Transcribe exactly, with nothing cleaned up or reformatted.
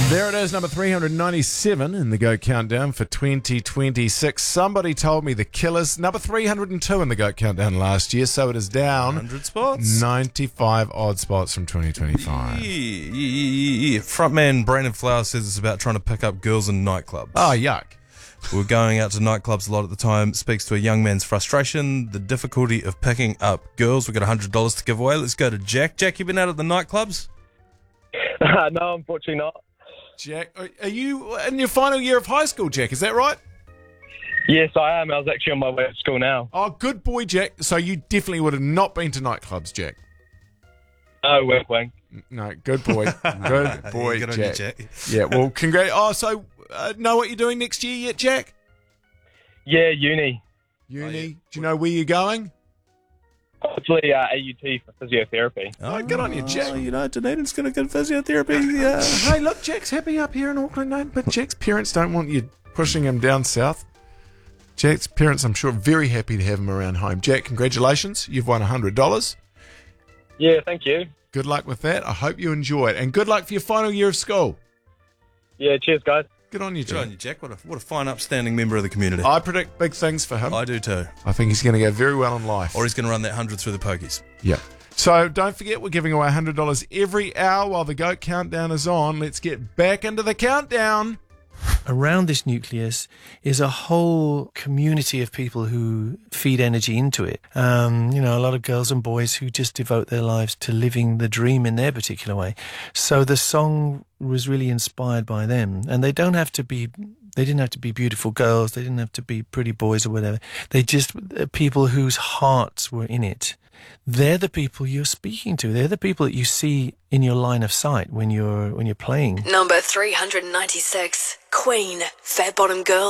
There it is, number three hundred ninety-seven in the GOAT Countdown for twenty twenty-six. Somebody told me the Killers, number three hundred two in the GOAT Countdown last year, so it is down one hundred spots. ninety-five odd spots from twenty twenty-five. Yeah, yeah, yeah, yeah. Frontman Brandon Flowers says it's about trying to pick up girls in nightclubs. Oh, yuck. We're going out to nightclubs a lot at the time. Speaks to a young man's frustration, the difficulty of picking up girls. We've got one hundred dollars to give away. Let's go to Jack. Jack, you been out at the nightclubs? Uh, no, unfortunately not. Jack, are- are you in your final year of high school, Jack? Is that right? Yes, I am. I was actually on my way to school now. Oh, good boy, Jack. So you definitely would have not been to nightclubs, Jack. No, work wing. No, good boy. Good boy, Yeah, good on you, Jack. Jack. Yeah, well, congrats. Oh, so uh, know what you're doing next year yet, Jack? Yeah, uni. Uni. Oh, yeah. Do you know where you're going? Hopefully uh, A U T for physiotherapy. Oh, good on you, Jack. Oh, you know, Dunedin's going to get physiotherapy. Yeah. Hey, look, Jack's happy up here in Auckland, mate, but Jack's parents don't want you pushing him down south. Jack's parents, I'm sure, very happy to have him around home. Jack, congratulations. You've won one hundred dollars. Yeah, thank you. Good luck with that. I hope you enjoy it. And good luck for your final year of school. Yeah, cheers, guys. Good on you, Good on Jack. you, Jack. What a, what a fine, upstanding member of the community. I predict big things for him. I do too. I think he's going to go very well in life. Or he's going to run that one hundred through the pokies. Yeah. So don't forget, we're giving away one hundred dollars every hour while the GOAT Countdown is on. Let's get back into the countdown. Around this nucleus is a whole community of people who feed energy into it. Um, you know, a lot of girls and boys who just devote their lives to living the dream in their particular way. So the song was really inspired by them. And they don't have to be, they didn't have to be beautiful girls. They didn't have to be pretty boys or whatever. They just, uh, people whose hearts were in it. They're the people you're speaking to. They're the people that you see in your line of sight when you're when you're playing. Number three hundred ninety-six, Queen, Fat Bottom Girl.